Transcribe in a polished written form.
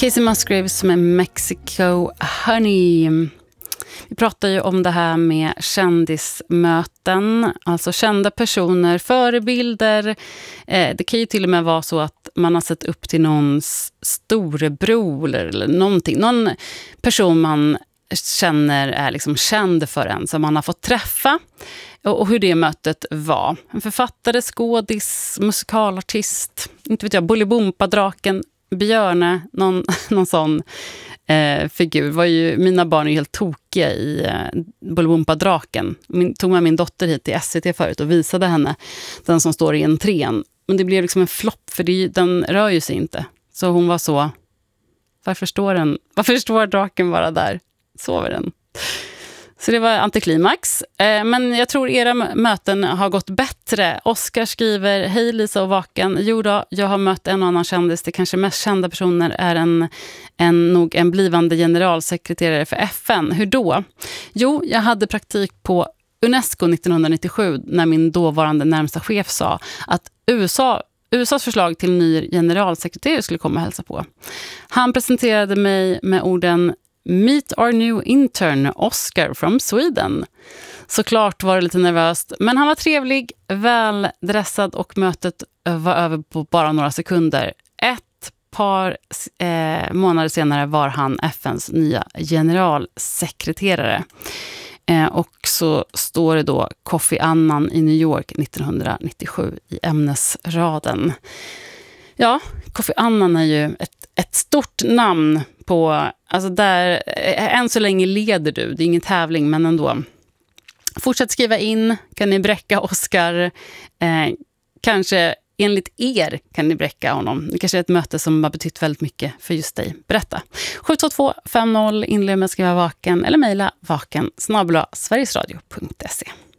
Casey Musgraves med Mexico Honey. Vi pratar ju om det här med kändismöten, alltså kända personer, förebilder. Det kan ju till och med vara så att man har sett upp till någons storebror eller någonting. Någon person man känner är liksom känd för en som man har fått träffa. Och hur det mötet var. En författare, skådis, musikalartist, inte vet jag, Bolibompa-draken, Björne, någon sån figur. Var ju, mina barn är ju helt tokiga i Bolibompa-draken. Tog med min dotter hit till SVT förut och visade henne den som står i entrén. Men det blev liksom en flopp för den rör ju sig inte. Så hon var så, varför står draken bara där? Sover den? Så det var antiklimax. Men jag tror era möten har gått bättre. Oskar skriver, hej Lisa och Vaken. Jo då, jag har mött en och annan kändis. Det kanske mest kända personer är nog en blivande generalsekreterare för FN. Hur då? Jo, jag hade praktik på UNESCO 1997 när min dåvarande närmsta chef sa att USAs förslag till ny generalsekreterare skulle komma och hälsa på. Han presenterade mig med orden Meet our new intern, Oscar from Sweden. Såklart var det lite nervöst, men han var trevlig, väldressad och mötet var över på bara några sekunder. Ett par månader senare var han FNs nya generalsekreterare. Och så står det då Kofi Annan i New York 1997 i ämnesraden. Ja, Kofi Annan är ju ett stort namn på, alltså där, än så länge leder du, det är ingen tävling men ändå. Fortsätt skriva in, kan ni bräcka Oscar, kanske enligt er kan ni bräcka honom. Det kanske är ett möte som har betytt väldigt mycket för just dig. Berätta. 72250 inled med att skriva Vaken eller mejla vaken@sverigesradio.se.